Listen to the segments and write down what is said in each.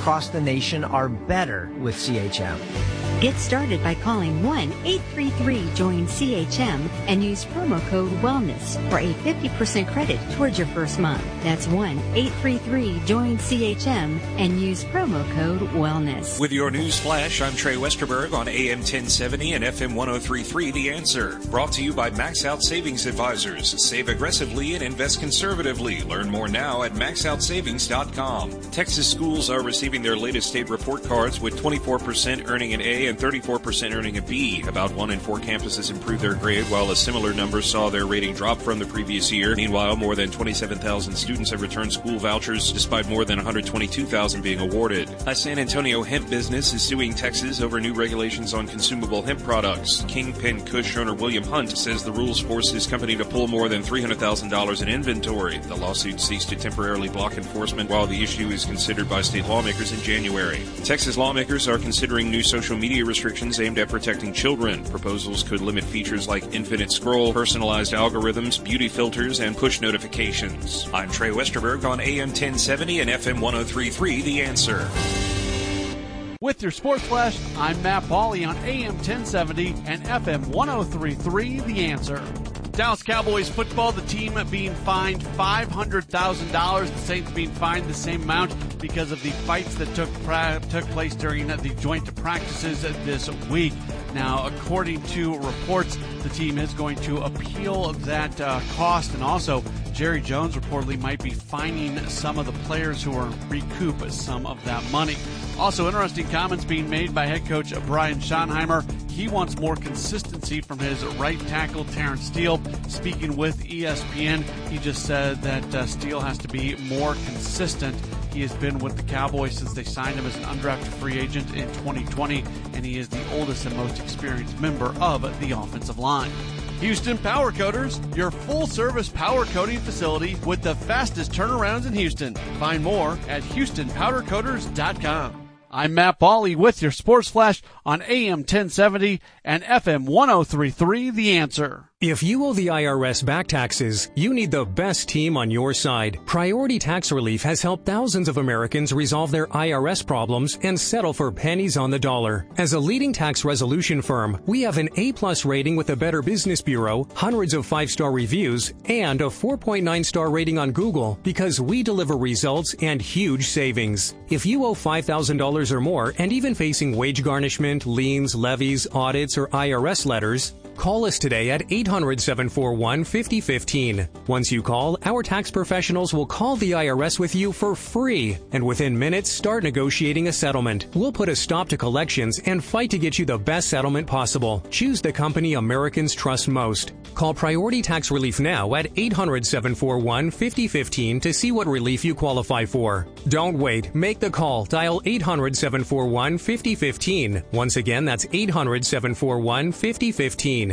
across the nation are better with CHM. Get started by calling 1-833-JOIN-CHM and use promo code WELLNESS for a 50% credit towards your first month. That's 1-833-JOIN-CHM and use promo code WELLNESS. With your news flash, I'm Trey Westerberg on AM 1070 and FM 1033 The Answer. Brought to you by Max Out Savings Advisors. Save aggressively and invest conservatively. Learn more now at maxoutsavings.com. Texas schools are receiving their latest state report cards with 24% earning an A and 34% earning a B. About 1 in 4 campuses improved their grade, while a similar number saw their rating drop from the previous year. Meanwhile, more than 27,000 students have returned school vouchers, despite more than 122,000 being awarded. A San Antonio hemp business is suing Texas over new regulations on consumable hemp products. Kingpin Kush owner William Hunt says the rules force his company to pull more than $300,000 in inventory. The lawsuit seeks to temporarily block enforcement while the issue is considered by state lawmakers in January. Texas lawmakers are considering new social media restrictions aimed at protecting children. Proposals could limit features like infinite scroll, personalized algorithms, beauty filters, and push notifications. I'm Trey Westerberg on AM 1070 and FM 1033 The Answer. With your Sports Flash, I'm Matt Pauley on AM 1070 and FM 1033 The Answer. Dallas Cowboys football, the team being fined $500,000. The Saints being fined the same amount because of the fights that took place during the joint practices this week. Now, according to reports, the team is going to appeal that cost, and also Jerry Jones reportedly might be fining some of the players who are recoup some of that money. Also, interesting comments being made by head coach Brian Schottenheimer. He wants more consistency from his right tackle, Terrence Steele. Speaking with ESPN, he just said that Steele has to be more consistent. He has been with the Cowboys since they signed him as an undrafted free agent in 2020, and he is the oldest and most experienced member of the offensive line. Houston Power Coaters, your full-service power coating facility with the fastest turnarounds in Houston. Find more at HoustonPowderCoaters.com. I'm Matt Pauley with your Sports Flash on AM 1070 and FM 1033 The Answer. If you owe the IRS back taxes, you need the best team on your side. Priority Tax Relief has helped thousands of Americans resolve their IRS problems and settle for pennies on the dollar. As a leading tax resolution firm, we have an A-plus rating with the Better Business Bureau, hundreds of 5-star reviews, and a 4.9-star rating on Google because we deliver results and huge savings. If you owe $5,000 or more and even facing wage garnishment, liens, levies, audits, or IRS letters, call us today at 800-741-5015. Once you call, our tax professionals will call the IRS with you for free, and within minutes, start negotiating a settlement. We'll put a stop to collections and fight to get you the best settlement possible. Choose the company Americans trust most. Call Priority Tax Relief now at 800-741-5015 to see what relief you qualify for. Don't wait. Make the call. Dial 800-741-5015. Once again, that's 800-741-5015.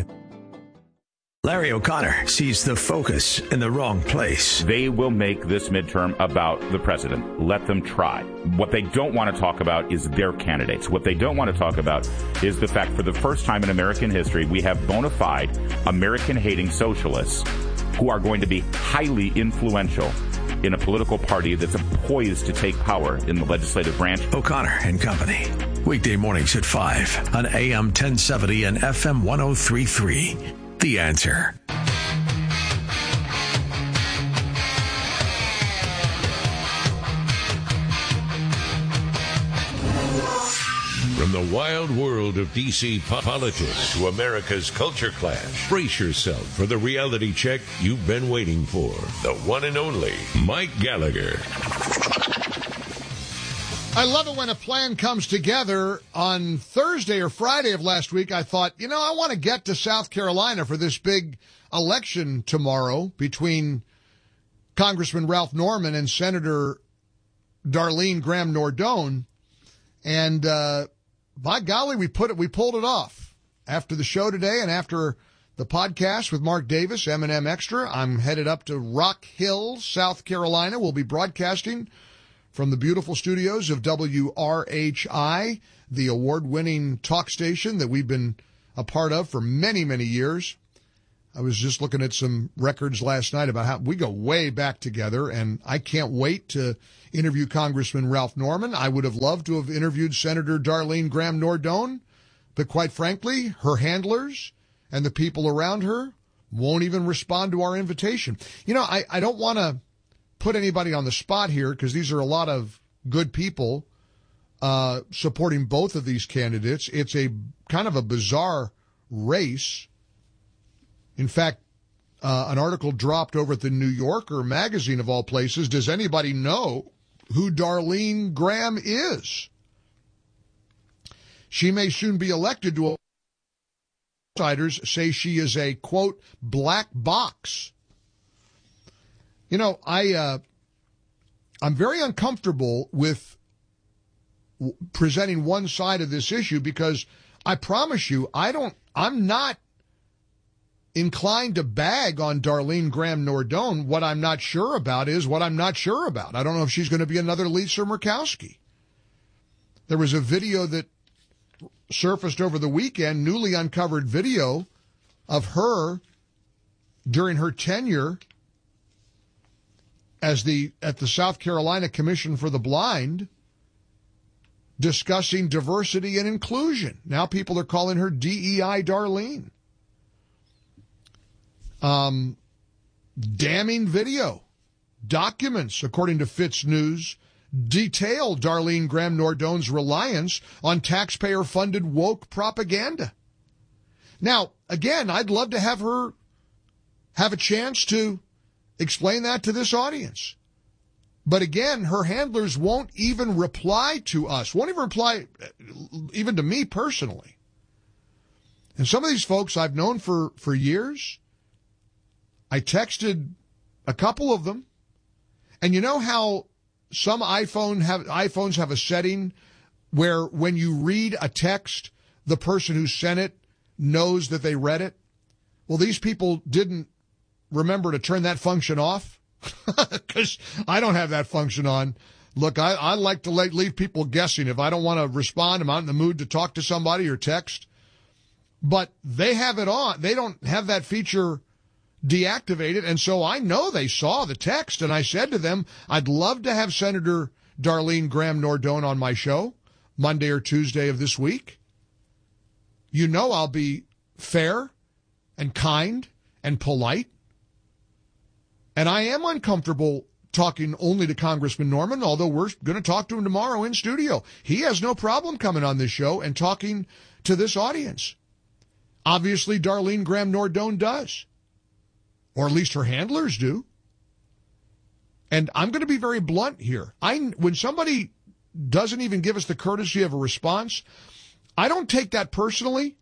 Larry O'Connor sees the focus in the wrong place. They will make this midterm about the president. Let them try. What they don't want to talk about is their candidates. What they don't want to talk about is the fact for the first time in American history, we have bona fide American-hating socialists who are going to be highly influential in a political party that's poised to take power in the legislative branch. O'Connor and Company. Weekday mornings at 5 on AM 1070 and FM 1033. The Answer. From the wild world of D.C. politics to America's culture clash, brace yourself for the reality check you've been waiting for. The one and only Mike Gallagher. I love it when a plan comes together. On Thursday or Friday of last week, I thought, I want to get to South Carolina for this big election tomorrow between Congressman Ralph Norman and Senator Darlene Graham Nordone. And by golly, we pulled it off. After the show today and after the podcast with Mark Davis, M&M Extra, I'm headed up to Rock Hill, South Carolina. We'll be broadcasting from the beautiful studios of WRHI, the award-winning talk station that we've been a part of for many, many years. I was just looking at some records last night about how we go way back together, and I can't wait to interview Congressman Ralph Norman. I would have loved to have interviewed Senator Darlene Graham-Nordone, but quite frankly, her handlers and the people around her won't even respond to our invitation. You know, I don't want to put anybody on the spot here because these are a lot of good people supporting both of these candidates. It's a kind of a bizarre race. In fact, an article dropped over at the New Yorker magazine of all places. Does anybody know who Darlene Graham is? She may soon be elected to a... Outsiders say she is a, quote, black box. You know, I'm very uncomfortable with presenting one side of this issue because I promise you, I'm not inclined to bag on Darlene Graham-Nordone. What I'm not sure about is what I'm not sure about. I don't know if she's going to be another Lisa Murkowski. There was a video that surfaced over the weekend, newly uncovered video of her during her tenure at the South Carolina Commission for the Blind, discussing diversity and inclusion. Now people are calling her DEI Darlene. Damning video. Documents, according to Fitz News, detail Darlene Graham-Nordone's reliance on taxpayer-funded woke propaganda. Now, again, I'd love to have her have a chance to explain that to this audience. But again, her handlers won't even reply to us, won't even reply even to me personally. And some of these folks I've known for years. I texted a couple of them. And you know how some iPhones have a setting where when you read a text, the person who sent it knows that they read it? Well, these people didn't remember to turn that function off because I don't have that function on. Look, I like to leave people guessing. If I don't want to respond, I'm not in the mood to talk to somebody or text. But they have it on. They don't have that feature deactivated, and so I know they saw the text, and I said to them, I'd love to have Senator Darlene Graham-Nordone on my show Monday or Tuesday of this week. You know I'll be fair and kind and polite, and I am uncomfortable talking only to Congressman Norman, although we're going to talk to him tomorrow in studio. He has no problem coming on this show and talking to this audience. Obviously, Darlene Graham-Nordone does. Or at least her handlers do. And I'm going to be very blunt here. When somebody doesn't even give us the courtesy of a response, I don't take that personally.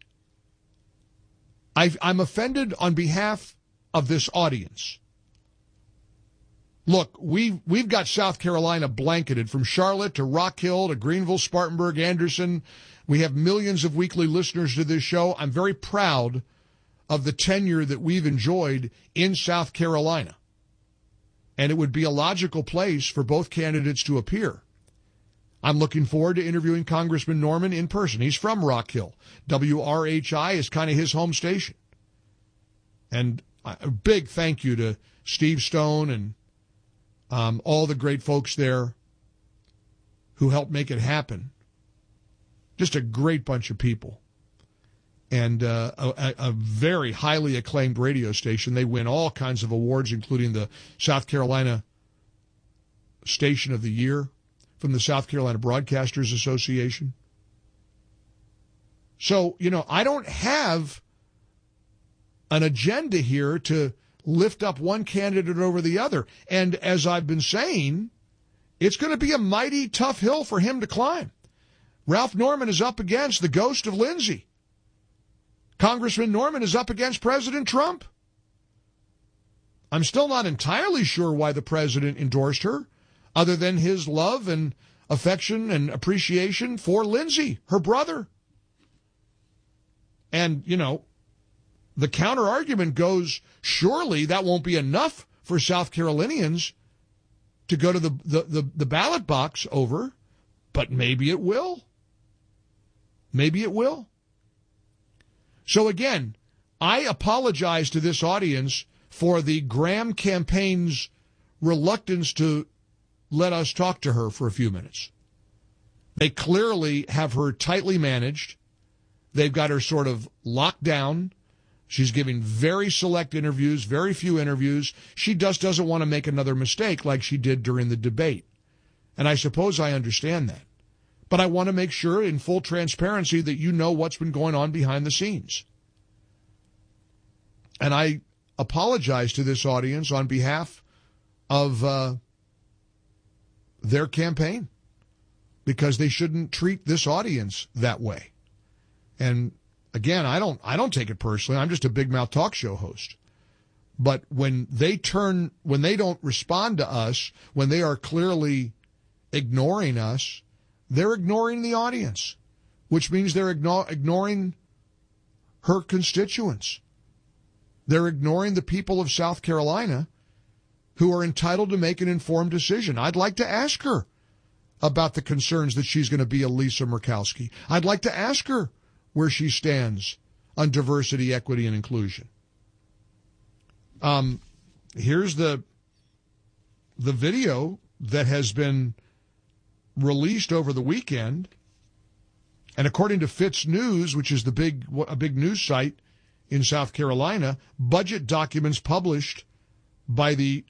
I'm offended on behalf of this audience. Look, we've got South Carolina blanketed from Charlotte to Rock Hill to Greenville, Spartanburg, Anderson. We have millions of weekly listeners to this show. I'm very proud of the tenure that we've enjoyed in South Carolina. And it would be a logical place for both candidates to appear. I'm looking forward to interviewing Congressman Norman in person. He's from Rock Hill. WRHI is kind of his home station. And a big thank you to Steve Stone and all the great folks there who helped make it happen. Just a great bunch of people. And a very highly acclaimed radio station. They win all kinds of awards, including the South Carolina Station of the Year from the South Carolina Broadcasters Association. So, you know, I don't have an agenda here to lift up one candidate over the other. And as I've been saying, it's going to be a mighty tough hill for him to climb. Ralph Norman is up against the ghost of Lindsay. Congressman Norman is up against President Trump. I'm still not entirely sure why the president endorsed her, other than his love and affection and appreciation for Lindsay, her brother. And, you know, the counter-argument goes, surely that won't be enough for South Carolinians to go to the ballot box over, but maybe it will. Maybe it will. So again, I apologize to this audience for the Graham campaign's reluctance to let us talk to her for a few minutes. They clearly have her tightly managed. They've got her sort of locked down. She's giving very select interviews, very few interviews. She just doesn't want to make another mistake like she did during the debate. And I suppose I understand that. But I want to make sure in full transparency that you know what's been going on behind the scenes. And I apologize to this audience on behalf of their campaign, because they shouldn't treat this audience that way. And again, I don't take it personally. I'm just a big mouth talk show host. But when they don't respond to us, when they are clearly ignoring us, they're ignoring the audience, which means they're ignoring her constituents. They're ignoring the people of South Carolina who are entitled to make an informed decision. I'd like to ask her about the concerns that she's going to be a Lisa Murkowski. I'd like to ask her where she stands on diversity, equity, and inclusion. Here's the video that has been released over the weekend, and according to Fitz News, which is a big news site in South Carolina, budget documents published by the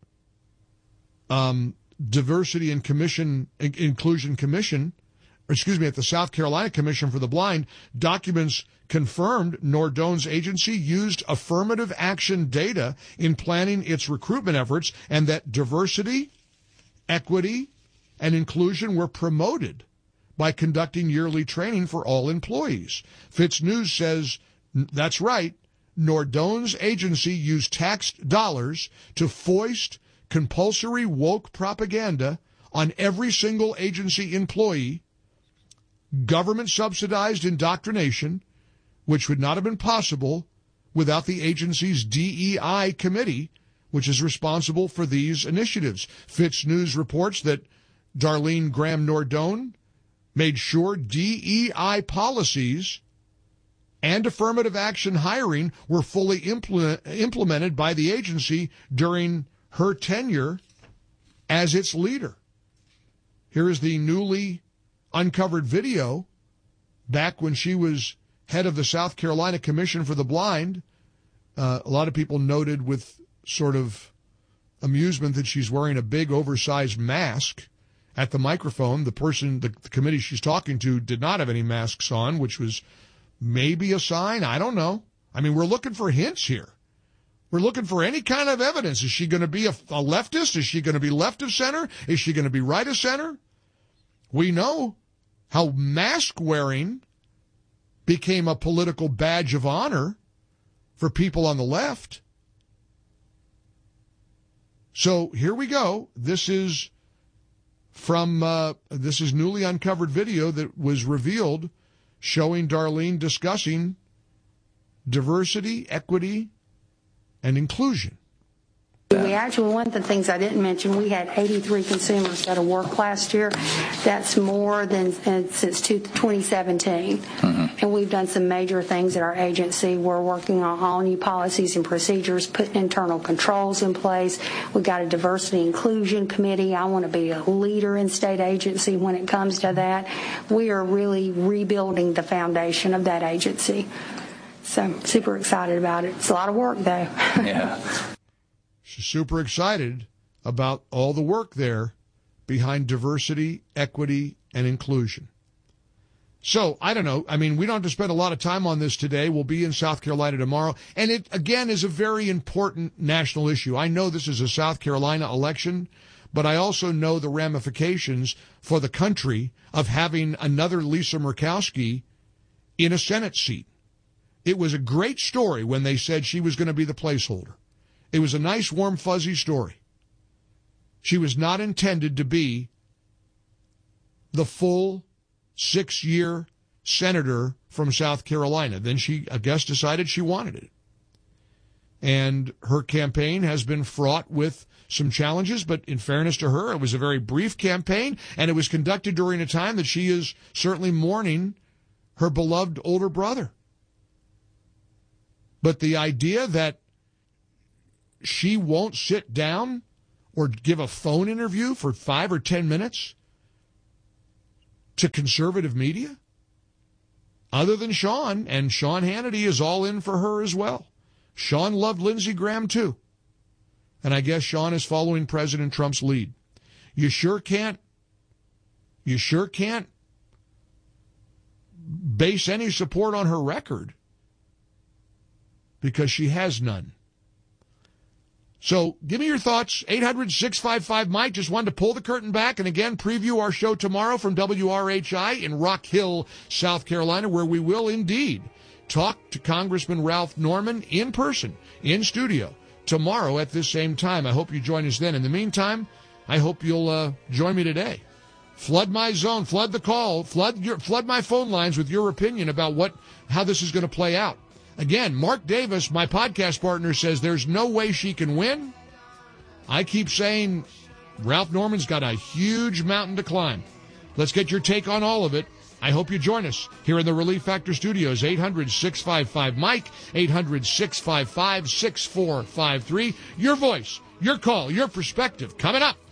Diversity and Inclusion Commission, at the South Carolina Commission for the Blind, documents confirmed Nordone's agency used affirmative action data in planning its recruitment efforts, and that diversity, equity, and inclusion were promoted by conducting yearly training for all employees. Fitz News says that's right. Nordone's agency used taxed dollars to foist compulsory woke propaganda on every single agency employee, government-subsidized indoctrination, which would not have been possible without the agency's DEI committee, which is responsible for these initiatives. Fitz News reports that Darlene Graham Nordone made sure DEI policies and affirmative action hiring were fully implemented by the agency during her tenure as its leader. Here is the newly uncovered video back when she was head of the South Carolina Commission for the Blind. A lot of people noted with sort of amusement that she's wearing a big oversized mask at the microphone. The committee she's talking to did not have any masks on, which was maybe a sign. I don't know. I mean, we're looking for hints here. We're looking for any kind of evidence. Is she going to be a leftist? Is she going to be left of center? Is she going to be right of center? We know how mask wearing became a political badge of honor for people on the left. So here we go. This is newly uncovered video that was revealed showing Darlene discussing diversity, equity, and inclusion. One of the things I didn't mention, we had 83 consumers go to work last year. That's more than since 2017. Mm-hmm. And we've done some major things at our agency. We're working on all new policies and procedures, putting internal controls in place. We've got a diversity inclusion committee. I want to be a leader in state agency when it comes to that. We are really rebuilding the foundation of that agency. So I'm super excited about it. It's a lot of work, though. Yeah. She's super excited about all the work there behind diversity, equity, and inclusion. So, I don't know. I mean, we don't have to spend a lot of time on this today. We'll be in South Carolina tomorrow. And it, again, is a very important national issue. I know this is a South Carolina election, but I also know the ramifications for the country of having another Lisa Murkowski in a Senate seat. It was a great story when they said she was going to be the placeholder. It was a nice, warm, fuzzy story. She was not intended to be the full 6-year senator from South Carolina. Then she, I guess, decided she wanted it. And her campaign has been fraught with some challenges, but in fairness to her, it was a very brief campaign, and it was conducted during a time that she is certainly mourning her beloved older brother. But the idea that she won't sit down or give a phone interview for 5 or 10 minutes to conservative media, other than Sean, and Sean Hannity is all in for her as well. Sean loved Lindsey Graham too. And I guess Sean is following President Trump's lead. You sure can't base any support on her record, because she has none. So give me your thoughts. 800-655-MIKE. Just wanted to pull the curtain back and again preview our show tomorrow from WRHI in Rock Hill, South Carolina, where we will indeed talk to Congressman Ralph Norman in person, in studio, tomorrow at this same time. I hope you join us then. In the meantime, I hope you'll join me today. Flood my zone, flood the call, flood my phone lines with your opinion about how this is going to play out. Again, Mark Davis, my podcast partner, says there's no way she can win. I keep saying Ralph Norman's got a huge mountain to climb. Let's get your take on all of it. I hope you join us here in the Relief Factor Studios. 800-655-MIKE, 800-655-6453. Your voice, your call, your perspective coming up.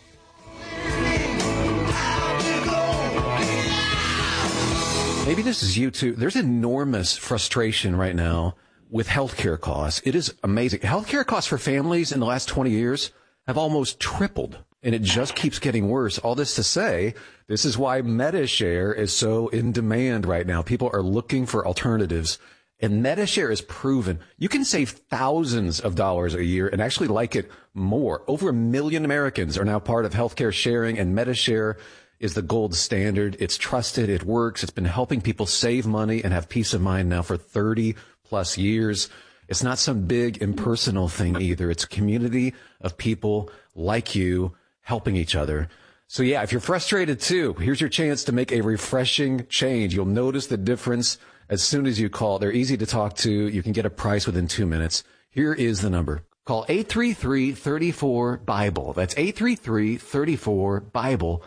Maybe this is you too. There's enormous frustration right now with healthcare costs. It is amazing. Healthcare costs for families in the last 20 years have almost tripled, and it just keeps getting worse. All this to say, this is why MediShare is so in demand right now. People are looking for alternatives, and MediShare is proven. You can save thousands of dollars a year and actually like it more. Over 1 million Americans are now part of healthcare sharing, and MediShare is the gold standard. It's trusted. It works. It's been helping people save money and have peace of mind now for 30 plus years. It's not some big impersonal thing either. It's a community of people like you helping each other. So yeah, if you're frustrated too, here's your chance to make a refreshing change. You'll notice the difference as soon as you call. They're easy to talk to. You can get a price within 2 minutes. Here is the number. Call 833-34-BIBLE. That's 833-34-BIBLE.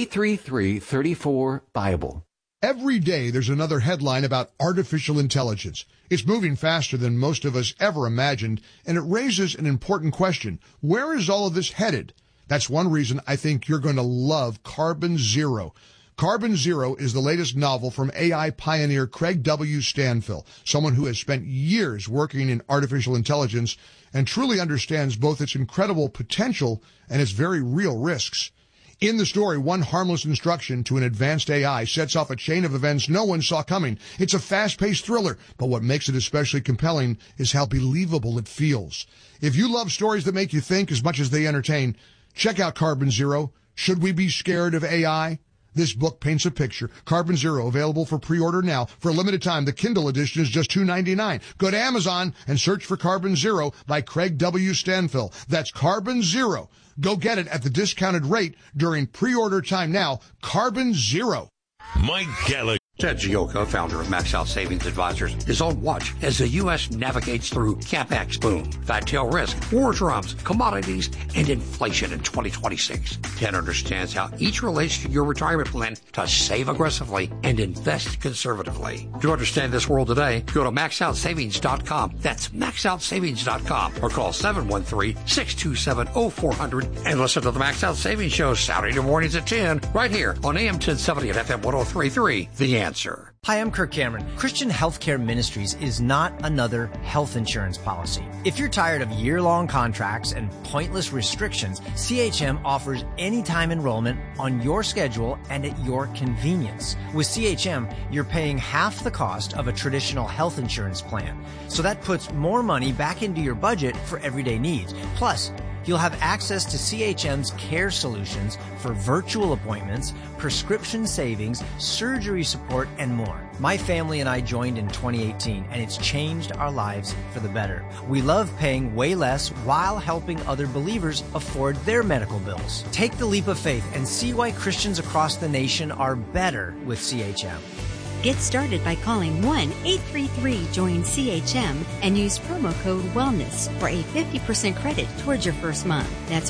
833-34-BIBLE. Every day there's another headline about artificial intelligence. It's moving faster than most of us ever imagined, and it raises an important question. Where is all of this headed? That's one reason I think you're going to love Carbon Zero. Carbon Zero is the latest novel from AI pioneer Craig W. Stanfill, someone who has spent years working in artificial intelligence and truly understands both its incredible potential and its very real risks. In the story, one harmless instruction to an advanced AI sets off a chain of events no one saw coming. It's a fast-paced thriller, but what makes it especially compelling is how believable it feels. If you love stories that make you think as much as they entertain, check out Carbon Zero. Should we be scared of AI? This book paints a picture. Carbon Zero, available for pre-order now. For a limited time, the Kindle edition is just $2.99. Go to Amazon and search for Carbon Zero by Craig W. Stanfill. That's Carbon Zero. Go get it at the discounted rate during pre-order time now. Carbon Zero. Mike Gallagher. Ted Gioka, founder of Max Out Savings Advisors, is on watch as the U.S. navigates through CapEx boom, fat tail risk, war drums, commodities, and inflation in 2026. Ted understands how each relates to your retirement plan to save aggressively and invest conservatively. To understand this world today, go to MaxOutSavings.com. That's MaxOutSavings.com or call 713-627-0400 and listen to the Max Out Savings Show Saturday mornings at 10 right here on AM 1070 and FM 103.3. The Answer. Hi, I'm Kirk Cameron. Christian Healthcare Ministries is not another health insurance policy. If you're tired of year-long contracts and pointless restrictions, CHM offers anytime enrollment on your schedule and at your convenience. With CHM, you're paying half the cost of a traditional health insurance plan. So that puts more money back into your budget for everyday needs. Plus, you'll have access to CHM's care solutions for virtual appointments, prescription savings, surgery support, and more. My family and I joined in 2018, and it's changed our lives for the better. We love paying way less while helping other believers afford their medical bills. Take the leap of faith and see why Christians across the nation are better with CHM. Get started by calling 1-833-JOIN-CHM and use promo code WELLNESS for a 50% credit towards your first month. That's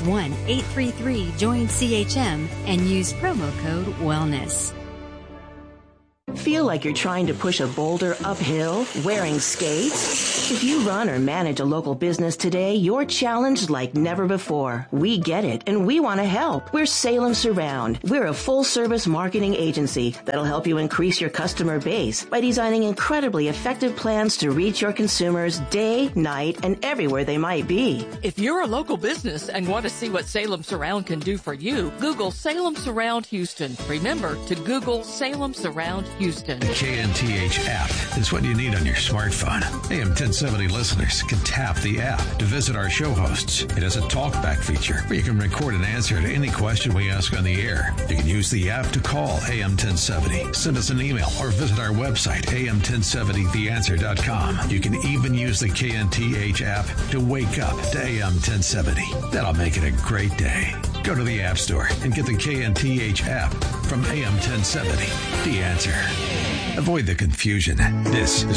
1-833-JOIN-CHM and use promo code WELLNESS. Feel like you're trying to push a boulder uphill wearing skates? If you run or manage a local business today, you're challenged like never before. We get it, and we want to help. We're Salem Surround. We're a full-service marketing agency that'll help you increase your customer base by designing incredibly effective plans to reach your consumers day, night, and everywhere they might be. If you're a local business and want to see what Salem Surround can do for you, Google Salem Surround Houston. Remember to Google Salem Surround Houston. The KNTH app is what you need on your smartphone. AM 1070 listeners can tap the app to visit our show hosts. It has a talkback feature where you can record an answer to any question we ask on the air. You can use the app to call AM 1070, send us an email, or visit our website, am1070theanswer.com. You can even use the KNTH app to wake up to AM 1070. That'll make it a great day. Go to the App Store and get the KNTH app from AM 1070. The Answer. Avoid the confusion. This is